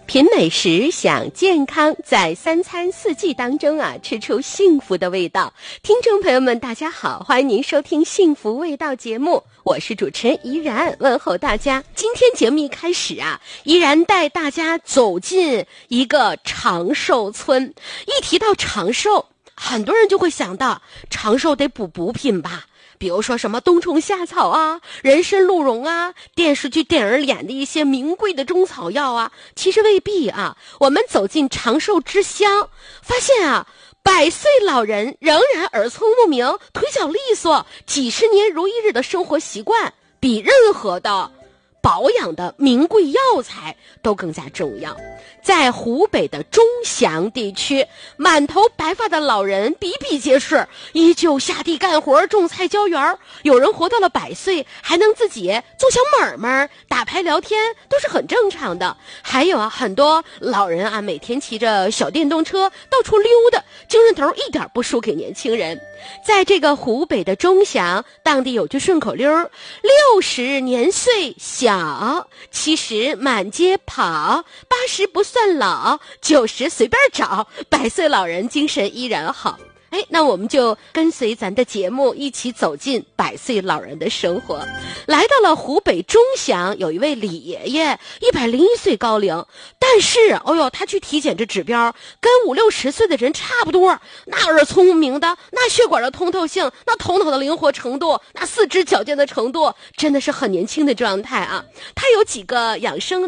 品美食，享健康，在三餐四季当中吃出幸福的味道。听众朋友们大家好，欢迎您收听幸福味道节目，我是主持人怡然，问候大家。今天节目一开始怡然带大家走进一个长寿村。一提到长寿，很多人就会想到长寿得补补品吧，比如说什么冬虫夏草人参鹿茸电视剧电影演的一些名贵的中草药其实未必我们走进长寿之乡，发现100岁老人仍然耳聪目明，腿脚利索，几十年如一日的生活习惯，比任何的保养的名贵药材都更加重要。在湖北的钟祥地区，满头白发的老人比比皆是，依旧下地干活，种菜浇园。有人活到了100岁，还能自己做小买卖，打牌聊天，都是很正常的。还有很多老人每天骑着小电动车到处溜达，精神头一点不输给年轻人。在这个湖北的钟祥，当地有句顺口溜：60年岁小，70满街跑，80不算老，90随便找，100岁老人精神依然好。那我们就跟随咱的节目一起走进100岁老人的生活。来到了湖北钟祥，有一位李爷爷，101岁高龄，但是他去体检这指标跟50、60岁的人差不多，那耳聪目明的，那血管的通透性，那头脑的灵活程度，那四肢矫健的程度，真的是很年轻的状态他有几个养生